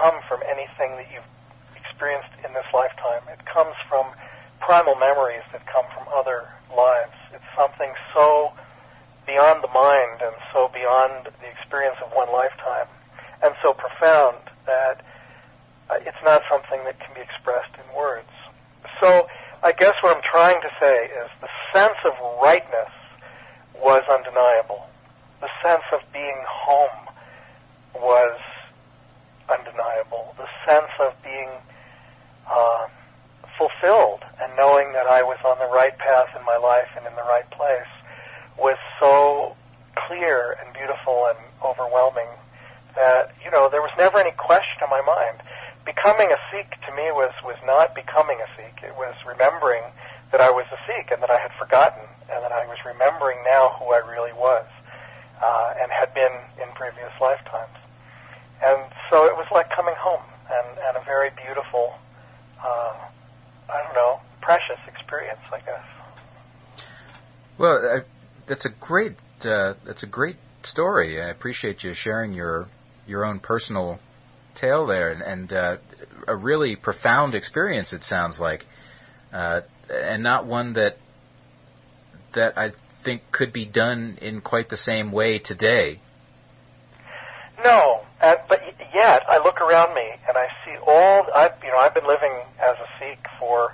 come from anything that you've experienced in this lifetime. It comes from primal memories that come from other lives. It's something so beyond the mind and so beyond the experience of one lifetime and so profound that it's not something that can be expressed in words. So I guess what I'm trying to say is the sense of rightness was undeniable. The sense of being home was undeniable. The sense of being fulfilled and knowing that I was on the right path in my life and in the right place was so clear and beautiful and overwhelming that, there was never any question in my mind. Becoming a Sikh to me was not becoming a Sikh. It was remembering that I was a Sikh and that I had forgotten and that I was remembering now who I really was and had been in previous lifetimes. And so it was like coming home and a very beautiful, precious experience, I guess. Well, that's a great story. I appreciate you sharing your own personal tale there, and a really profound experience, it sounds like, and not one that I think could be done in quite the same way today. No, but yet I look around me and I see I've been living as a Sikh for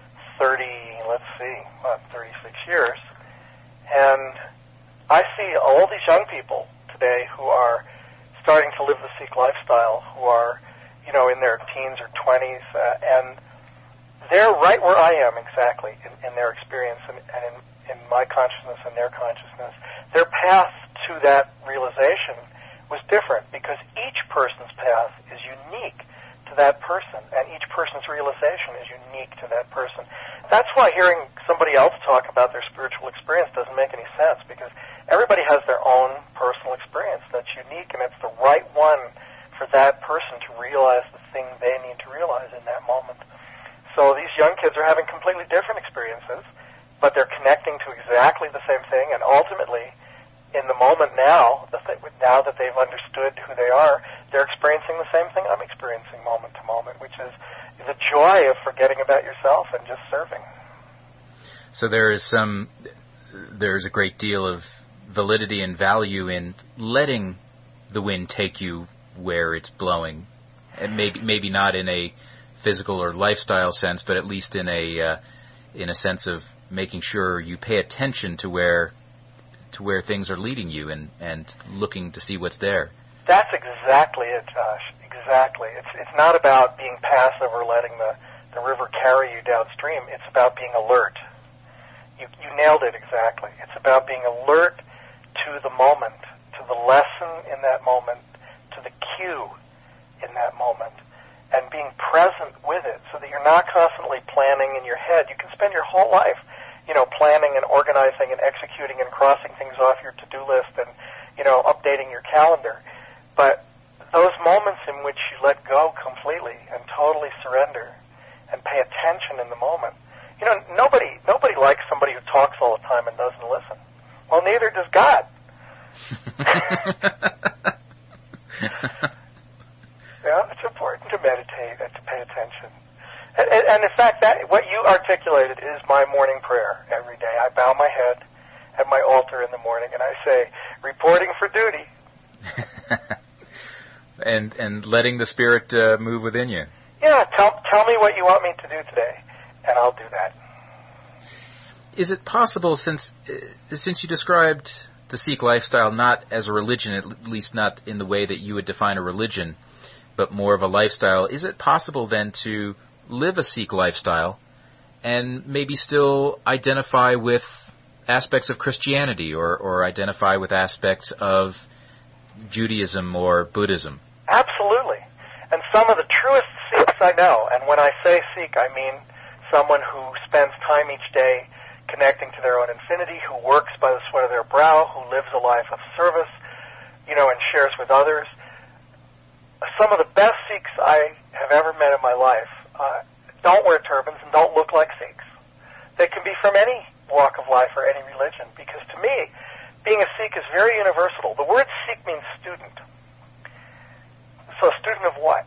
36 years, and I see all these young people today who are starting to live the Sikh lifestyle, who are, in their teens or 20s, and they're right where I am exactly in their experience and in my consciousness and their consciousness. Their path to that realization was different because each person's path is unique to that person, and each person's realization is unique to that person. That's why hearing somebody else talk about their spiritual experience doesn't make any sense, because everybody has their own personal experience that's unique, and it's the right one for that person to realize the thing they need to realize in that moment. So these young kids are having completely different experiences, but they're connecting to exactly the same thing, and ultimately, in the moment now that they've understood who they are, they're experiencing the same thing I'm experiencing moment to moment, which is the joy of forgetting about yourself and just serving. So there's a great deal of validity and value in letting the wind take you where it's blowing, and maybe not in a physical or lifestyle sense, but at least in a sense of making sure you pay attention to where things are leading you and looking to see what's there. That's exactly it, Josh. Exactly. It's not about being passive or letting the river carry you downstream. It's about being alert. You nailed it exactly. It's about being alert to the moment, to the lesson in that moment, to the cue in that moment, and being present with it so that you're not constantly planning in your head. You can spend your whole life planning and organizing and executing and crossing things off your to-do list and, updating your calendar. But those moments in which you let go completely and totally surrender and pay attention in the moment. Nobody likes somebody who talks all the time and doesn't listen. Well, neither does God. It's important to meditate and to pay attention. And in fact, what you articulated is my morning prayer every day. I bow my head at my altar in the morning and I say, reporting for duty. and letting the Spirit move within you. Yeah, tell me what you want me to do today, and I'll do that. Is it possible, since you described the Sikh lifestyle not as a religion, at least not in the way that you would define a religion, but more of a lifestyle, is it possible then to live a Sikh lifestyle and maybe still identify with aspects of Christianity or identify with aspects of Judaism or Buddhism? Absolutely. And some of the truest Sikhs I know, and when I say Sikh, I mean someone who spends time each day connecting to their own infinity, who works by the sweat of their brow, who lives a life of service, and shares with others. Some of the best Sikhs I have ever met in my life don't wear turbans and don't look like Sikhs. They can be from any walk of life or any religion, because to me, being a Sikh is very universal. The word Sikh means student. So a student of what?